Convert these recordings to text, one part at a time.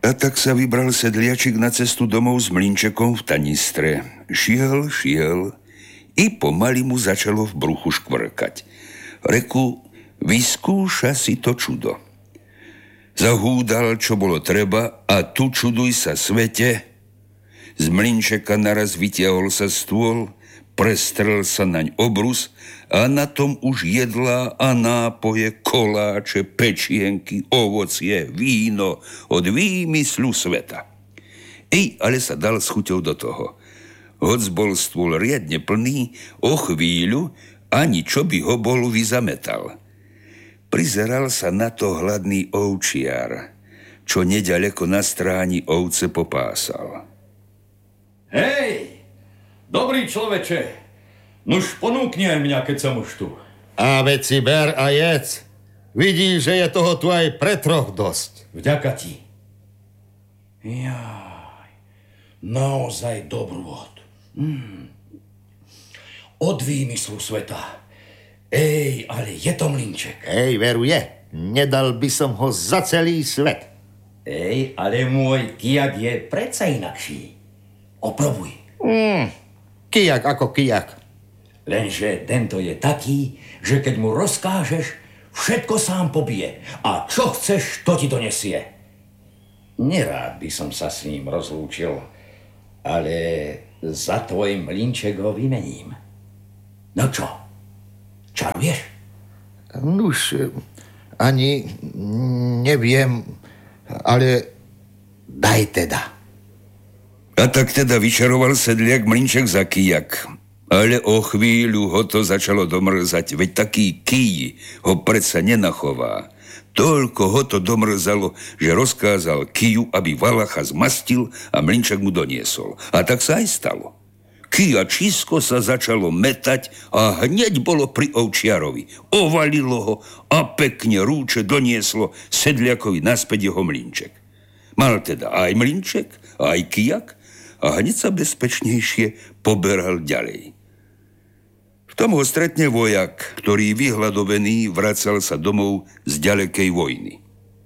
A tak sa vybral sedliačik na cestu domov s mlynčekom v tanistre. Šiel i pomaly mu začalo v bruchu škvrkať. Reku, vyskúša si to čudo. Zahúdal, čo bolo treba, a tu čuduj sa svete. Z mlynčeka naraz vytiahol sa stôl, prestrel sa naň obrus a na tom už jedlá a nápoje, koláče, pečienky, ovocie, víno od výmyslu sveta. Ale sa dal s chuťou do toho. Hoc bol stôl riadne plný, o chvíľu ani čo by ho bol vyzametal. Prizeral sa na to hladný ovčiar, čo neďaleko na stráni ovce popásal. Hej! Dobrý človeče, nuž ponúkni aj mňa, keď som už tu. A veď si ber a jedz. Vidíš, že je toho tu aj pre troch dosť. Vďaka ti. Jaj, naozaj dobrôd. Od výmyslu sveta. Ale je to mlynček. Veru je. Nedal by som ho za celý svet. Ale môj kijak je predsa inakší. Oprobuj. Kijak ako kijak. Lenže tento je taký, že keď mu rozkážeš, všetko sám pobije. A čo chceš, to ti donesie. Nerád by som sa s ním rozlúčil, ale za tvoj mlynček ho vymením. No čo? Čaruješ? Nuž, ani neviem, ale daj teda. A tak teda vyčaroval sedliak mlynček za kijak. Ale o chvíľu ho to začalo domrzať, veď taký kij ho predsa nenachová. Toľko ho to domrzalo, že rozkázal kiju, aby valacha zmastil a mlynček mu doniesol. A tak sa aj stalo. Kijačisko sa začalo metať a hneď bolo pri ovčiarovi. Ovalilo ho a pekne rúče donieslo sedliakovi naspäť jeho mlynček. Mal teda aj mlynček, aj kijak, a hneď sa bezpečnejšie poberal ďalej. V tom ho stretne vojak, ktorý vyhladovený vracal sa domov z ďalekej vojny.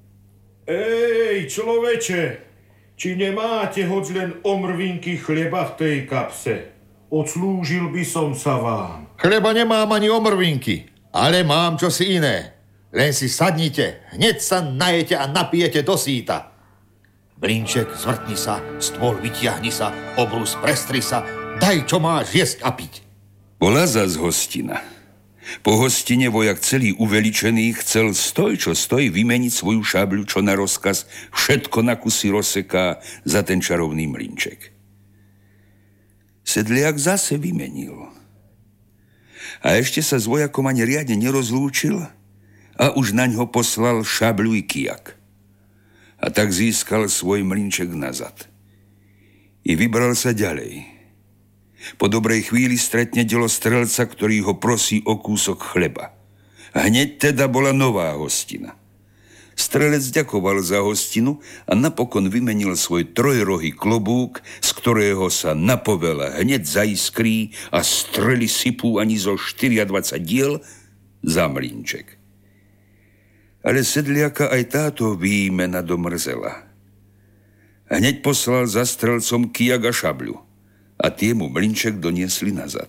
Človeče, či nemáte hoď len omrvinky chleba v tej kapse? Odslúžil by som sa vám. Chleba nemám ani omrvinky, ale mám čosi iné. Len si sadnite, hneď sa najete a napijete do síta. Mlynček, zvrtni sa, stôl vytiahni sa, obrus prestri sa, daj, čo máš jesť a piť. Bola zas hostina. Po hostine vojak celý uveličený chcel stoj, čo stoj, vymeniť svoju šabľu, čo na rozkaz všetko na kusy rozseká za ten čarovný mlynček. Sedliak zase vymenil. A ešte sa s vojakom ani riadne nerozlúčil a už naňho poslal šabľu i kijak. A tak získal svoj mlynček nazad. I vybral sa ďalej. Po dobrej chvíli stretne delostrelca, ktorý ho prosí o kúsok chleba. A hneď teda bola nová hostina. Strelec ďakoval za hostinu a napokon vymenil svoj trojrohý klobúk, z ktorého sa na povela hneď zaiskrí a strely sypú ani zo 24 diel, za mlynček. Ale sedliaka aj táto výmena domrzela. Hneď poslal za strelcom kijak a šabľu a tie mu mlynček doniesli nazad.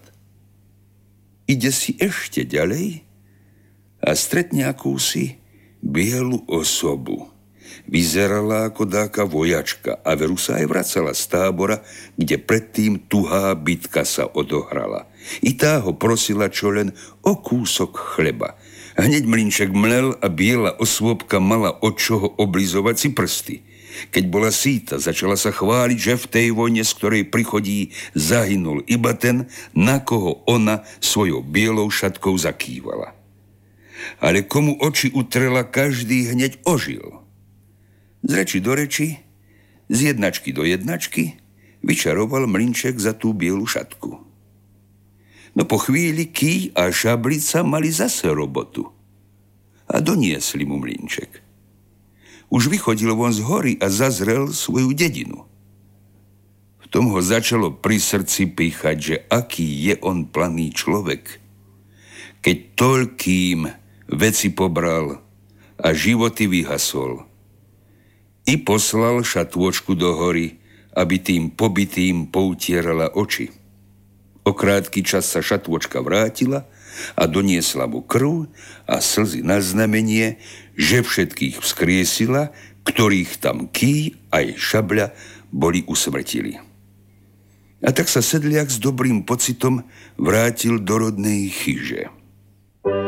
Ide si ešte ďalej a stretne akúsi bielu osobu. Vyzerala ako dáka vojačka a veru sa aj vracala z tábora, kde predtým tuhá bitka sa odohrala. I tá ho prosila čo len o kúsok chleba. Hneď mlynček mlel a biela osôbka mala od čoho oblizovať si prsty. Keď bola síta, začala sa chváliť, že v tej vojne, z ktorej prichodí, zahynul iba ten, na koho ona svojou bielou šatkou zakývala. Ale komu oči utrela, každý hneď ožil. Z reči do reči, z jednačky do jednačky vyčaroval mlynček za tú bielu šatku. No po chvíli ký a šablica mali zase robotu a doniesli mu mlynček. Už vychodil von z hory a zazrel svoju dedinu. V tom ho začalo pri srdci pýchať, že aký je on planý človek, keď toľkým veci pobral a životy vyhasol. i poslal šatôčku do hory, aby tým pobitým poutierala oči. O krátky čas sa šatôčka vrátila a doniesla mu krv a slzy na znamenie, že všetkých vzkriesila, ktorých tam ký aj šabľa boli usmrtili. A tak sa sedliak s dobrým pocitom vrátil do rodnej chyže.